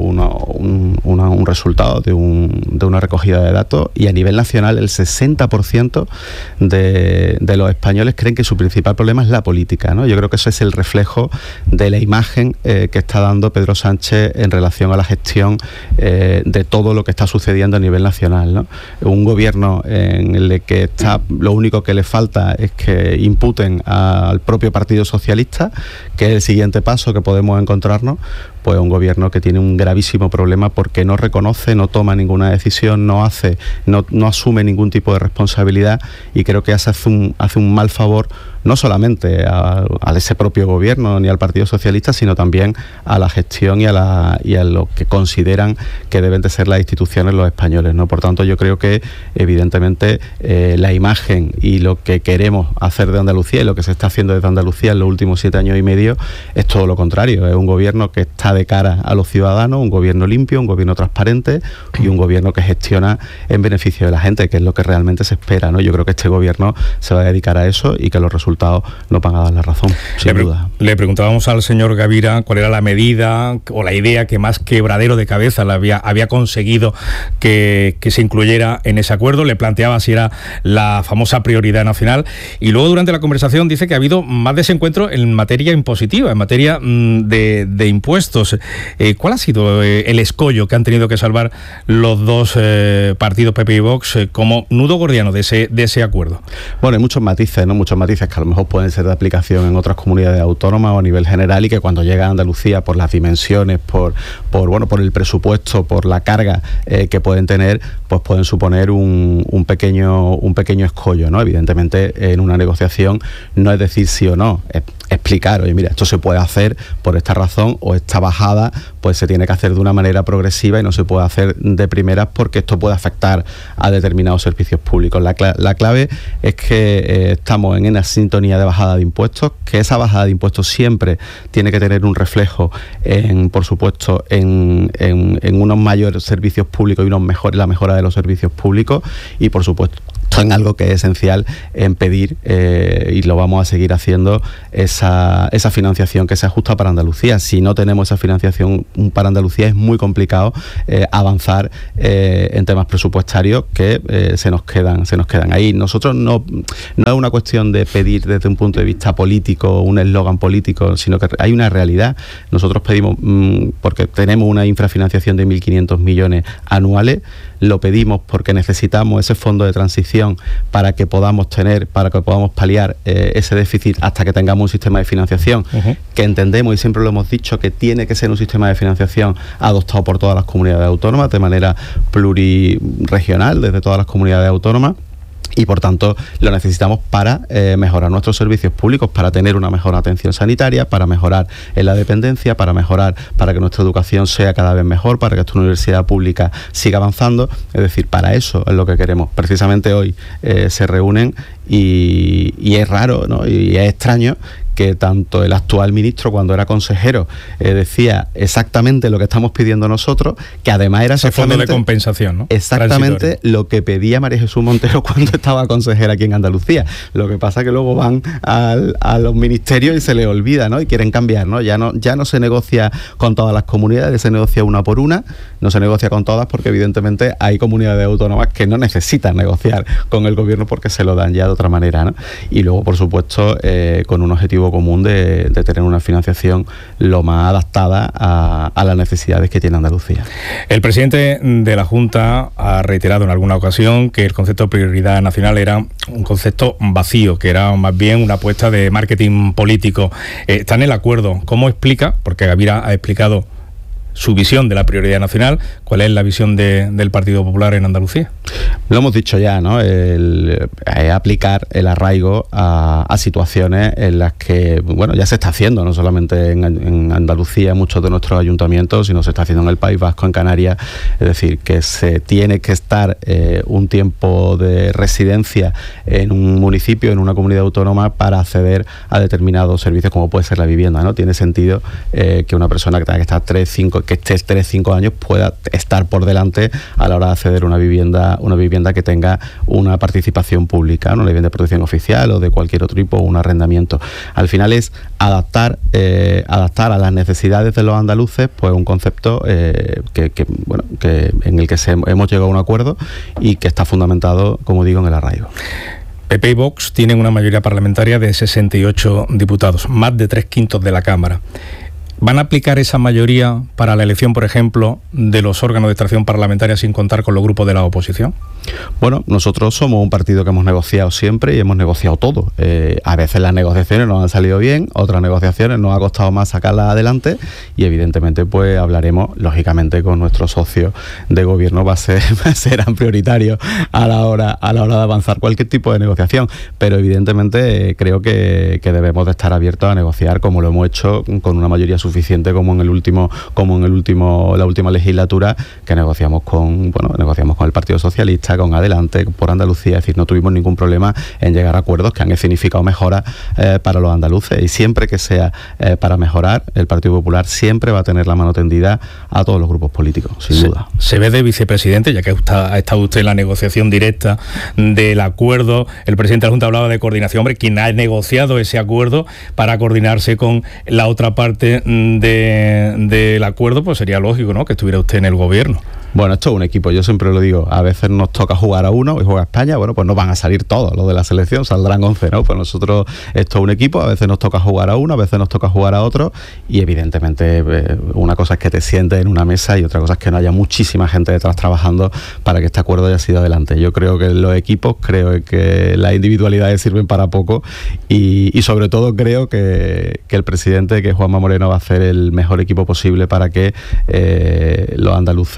[SPEAKER 20] un resultado de una recogida de datos, y a nivel nacional el 60% de los españoles creen que su principal problema es la política, ¿no? Yo creo que eso es el reflejo de la imagen que está dando Pedro Sánchez en relación a la gestión de todo lo que está sucediendo a nivel nacional, ¿no? Un gobierno en el que lo único que le falta es que imputen al propio Partido Socialista, que es el siguiente paso que podemos encontrarnos, pues un gobierno que tiene un gravísimo problema porque no reconoce, no toma ninguna decisión, no asume ningún tipo de responsabilidad, y creo que hace un mal favor no solamente a ese propio gobierno ni al Partido Socialista, sino también a la gestión y a lo que consideran que deben de ser las instituciones los españoles, ¿no? Por tanto, yo creo que evidentemente la imagen y lo que queremos hacer de Andalucía y lo que se está haciendo desde Andalucía en los últimos 7 años y medio es todo lo contrario. Es un gobierno que está de cara a los ciudadanos, un gobierno limpio, un gobierno transparente y un gobierno que gestiona en beneficio de la gente, que es lo que realmente se espera, ¿no? Yo creo que este gobierno se va a dedicar a eso y que los resultados nos van a dar la razón, sin duda.
[SPEAKER 2] Le preguntábamos al señor Gavira cuál era la medida o la idea que más quebradero de cabeza había conseguido que se incluyera en ese acuerdo. Le planteaba si era la famosa prioridad nacional, y luego durante la conversación dice que ha habido más desencuentro en materia impositiva, en materia de impuestos. ¿Cuál ha sido el escollo que han tenido que salvar los dos partidos, PP y Vox, como nudo gordiano de ese acuerdo?
[SPEAKER 20] Bueno, hay muchos matices, ¿no? Muchos matices que a lo mejor pueden ser de aplicación en otras comunidades autónomas o a nivel general, y que cuando llega a Andalucía, por las dimensiones, por el presupuesto, por la carga que pueden tener, pues pueden suponer un pequeño escollo, ¿no? Evidentemente, en una negociación no es decir sí o no, es explicar, oye, mira, esto se puede hacer por esta razón, o esta bajada pues se tiene que hacer de una manera progresiva y no se puede hacer de primeras porque esto puede afectar a determinados servicios públicos. La clave es que estamos en una sintonía de bajada de impuestos, que esa bajada de impuestos siempre tiene que tener un reflejo por supuesto, en unos mayores servicios públicos y la mejora de los servicios públicos, y por supuesto en algo que es esencial en pedir, y lo vamos a seguir haciendo, esa financiación que se ajusta para Andalucía. Si no tenemos esa financiación para Andalucía es muy complicado avanzar en temas presupuestarios que se nos quedan ahí. Nosotros no es una cuestión de pedir desde un punto de vista político, un eslogan político, sino que hay una realidad. Nosotros pedimos, porque tenemos una infrafinanciación de 1.500 millones anuales, lo pedimos porque necesitamos ese fondo de transición para que podamos paliar ese déficit hasta que tengamos un sistema de financiación que entendemos, y siempre lo hemos dicho, que tiene que ser un sistema de financiación adoptado por todas las comunidades autónomas de manera pluriregional, desde todas las comunidades autónomas. Y por tanto lo necesitamos para mejorar nuestros servicios públicos, para tener una mejor atención sanitaria, para mejorar en la dependencia, para que nuestra educación sea cada vez mejor, para que esta universidad pública siga avanzando. Es decir, para eso es lo que queremos. Precisamente hoy se reúnen y es raro, ¿no? Y es extraño que tanto el actual ministro, cuando era consejero, decía exactamente lo que estamos pidiendo nosotros, que además era exactamente
[SPEAKER 2] fondo de compensación, ¿no?
[SPEAKER 20] Exactamente lo que pedía María Jesús Montero cuando estaba consejera aquí en Andalucía. Lo que pasa es que luego van a los ministerios y se les olvida, ¿no? Y quieren cambiar, ¿no? Ya no se negocia con todas las comunidades, se negocia una por una, no se negocia con todas porque evidentemente hay comunidades autónomas que no necesitan negociar con el gobierno porque se lo dan ya de otra manera, ¿no? Y luego, por supuesto, con un objetivo común de tener una financiación lo más adaptada a las necesidades que tiene Andalucía.
[SPEAKER 2] El presidente de la Junta ha reiterado en alguna ocasión que el concepto de prioridad nacional era un concepto vacío, que era más bien una apuesta de marketing político. Está en el acuerdo. ¿Cómo explica? Porque Gavira ha explicado su visión de la prioridad nacional. ¿Cuál es la visión del Partido Popular en Andalucía?
[SPEAKER 20] Lo hemos dicho ya, ¿no? Aplicar el arraigo a situaciones en las que, bueno, ya se está haciendo, no solamente en Andalucía, en muchos de nuestros ayuntamientos, sino se está haciendo en el País Vasco, en Canarias. Es decir, que se tiene que estar un tiempo de residencia en un municipio, en una comunidad autónoma, para acceder a determinados servicios, como puede ser la vivienda, ¿no? Tiene sentido que una persona que tenga que estar 3-5 años pueda estar por delante a la hora de acceder a una vivienda que tenga una participación pública, ¿no? Una vivienda de protección oficial o de cualquier otro tipo, un arrendamiento. Al final es adaptar a las necesidades de los andaluces, pues un concepto que en el que hemos llegado a un acuerdo y que está fundamentado, como digo, en el arraigo.
[SPEAKER 2] PP y Vox tienen una mayoría parlamentaria de 68 diputados, más de 3/5 de la Cámara. ¿Van a aplicar esa mayoría para la elección, por ejemplo, de los órganos de extracción parlamentaria sin contar con los grupos de la oposición?
[SPEAKER 20] Bueno, nosotros somos un partido que hemos negociado siempre y hemos negociado todo. A veces las negociaciones nos han salido bien, otras negociaciones nos ha costado más sacarlas adelante y evidentemente pues hablaremos, lógicamente, con nuestros socios de gobierno. Serán prioritarios a la hora de avanzar cualquier tipo de negociación, pero evidentemente creo que debemos de estar abiertos a negociar, como lo hemos hecho con una mayoría suficiente como en la última legislatura, que negociamos con el Partido Socialista, con Adelante, por Andalucía. Es decir, no tuvimos ningún problema en llegar a acuerdos que han significado mejoras para los andaluces, y siempre que sea para mejorar, el Partido Popular siempre va a tener la mano tendida a todos los grupos políticos, sin duda.
[SPEAKER 2] Se ve de vicepresidente, ya que ha estado usted en la negociación directa del acuerdo. El presidente de la Junta hablaba de coordinación. Hombre, quien ha negociado ese acuerdo para coordinarse con la otra parte del acuerdo, pues sería lógico, ¿no?, que estuviera usted en el gobierno.
[SPEAKER 20] Bueno, esto es un equipo, yo siempre lo digo, a veces nos toca jugar a uno y juega España, bueno, pues no van a salir todos los de la selección, saldrán 11, ¿no? Pues nosotros, esto es un equipo, a veces nos toca jugar a uno, a veces nos toca jugar a otro, y evidentemente una cosa es que te sientes en una mesa y otra cosa es que no haya muchísima gente detrás trabajando para que este acuerdo haya sido adelante. Yo creo que los equipos, creo que las individualidades sirven para poco, y sobre todo creo que el presidente, que Juanma Moreno, va a hacer el mejor equipo posible para que los andaluces puedan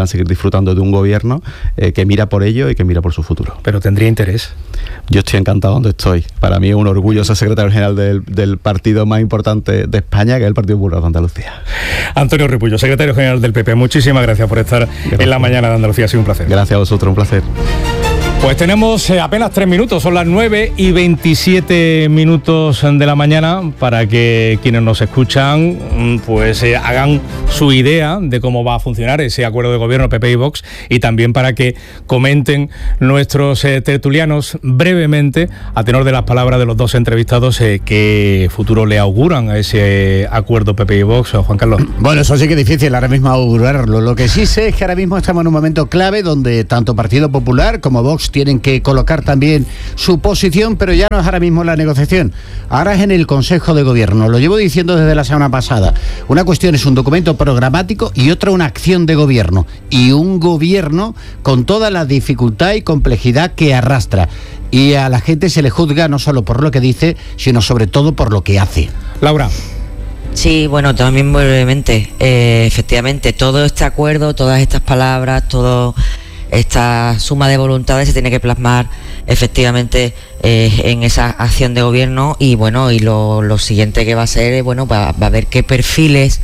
[SPEAKER 20] seguir disfrutando de un gobierno que mira por ello y que mira por su futuro.
[SPEAKER 2] Pero tendría interés.
[SPEAKER 20] Yo estoy encantado donde estoy. Para mí es un orgullo ser secretario general del partido más importante de España, que es el Partido Popular de Andalucía.
[SPEAKER 2] Antonio Repullo, secretario general del PP, muchísimas gracias por estar en la mañana de Andalucía. Ha sido un placer.
[SPEAKER 20] Gracias a vosotros, un placer.
[SPEAKER 2] Pues tenemos apenas 3 minutos, son las 9:27 de la mañana, para que quienes nos escuchan pues hagan su idea de cómo va a funcionar ese acuerdo de gobierno PP y Vox, y también para que comenten nuestros tertulianos brevemente, a tenor de las palabras de los dos entrevistados, qué futuro le auguran a ese acuerdo PP y Vox. Juan Carlos.
[SPEAKER 1] Bueno, eso sí que es difícil ahora mismo augurarlo. Lo que sí sé es que ahora mismo estamos en un momento clave donde tanto Partido Popular como Vox tienen que colocar también su posición, pero ya no es ahora mismo la negociación, ahora es en el Consejo de Gobierno. Lo llevo diciendo desde la semana pasada. Una cuestión es un documento programático y otra una acción de gobierno, y un gobierno con toda la dificultad y complejidad que arrastra, y a la gente se le juzga no solo por lo que dice, sino sobre todo por lo que hace.
[SPEAKER 2] Laura.
[SPEAKER 3] Sí, bueno, también brevemente, efectivamente, todo este acuerdo, todas estas palabras, todo esta suma de voluntades se tiene que plasmar efectivamente en esa acción de gobierno, y bueno, y lo siguiente que va a ser, bueno, va a ver qué perfiles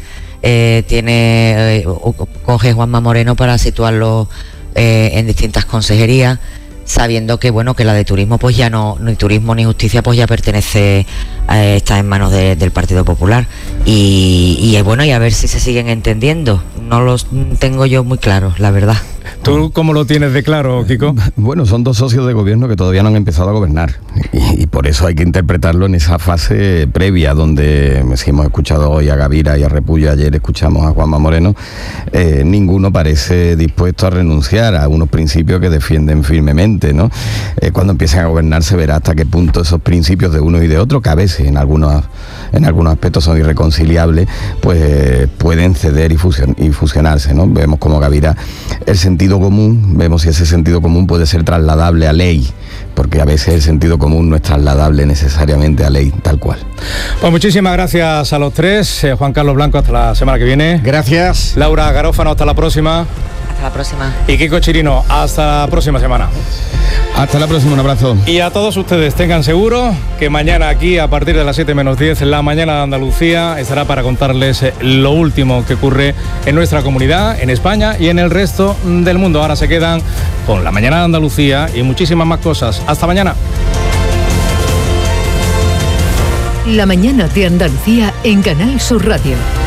[SPEAKER 3] coge Juanma Moreno para situarlo en distintas consejerías, sabiendo que bueno, que la de turismo pues ya no, ni turismo ni justicia pues ya pertenece, está en manos del Partido Popular, y bueno, y a ver si se siguen entendiendo. No los tengo yo muy claros, la verdad.
[SPEAKER 2] ¿Tú cómo lo tienes de claro, Kiko?
[SPEAKER 21] Bueno, son dos socios de gobierno que todavía no han empezado a gobernar, y por eso hay que interpretarlo en esa fase previa, donde si hemos escuchado hoy a Gavira y a Repullo, ayer escuchamos a Juanma Moreno, ninguno parece dispuesto a renunciar a unos principios que defienden firmemente, ¿no? Cuando empiecen a gobernar se verá hasta qué punto esos principios de uno y de otro, que a veces en algunos aspectos son irreconciliables, pues pueden ceder y fusionarse, ¿no? Vemos como Gavira el sentido común, vemos si ese sentido común puede ser trasladable a ley, porque a veces el sentido común no es trasladable necesariamente a ley tal cual.
[SPEAKER 2] Pues muchísimas gracias a los tres. Juan Carlos Blanco, hasta la semana que viene.
[SPEAKER 1] Gracias.
[SPEAKER 2] Laura Garófano, hasta la próxima.
[SPEAKER 3] Hasta la próxima.
[SPEAKER 2] Y Kiko Chirino, hasta la próxima semana.
[SPEAKER 21] Hasta la próxima, un abrazo.
[SPEAKER 2] Y a todos ustedes, tengan seguro que mañana aquí, a partir de las 7:10, la mañana de Andalucía estará para contarles lo último que ocurre en nuestra comunidad, en España y en el resto del mundo. Ahora se quedan con la mañana de Andalucía y muchísimas más cosas. Hasta mañana.
[SPEAKER 4] La mañana de Andalucía en Canal Sur Radio.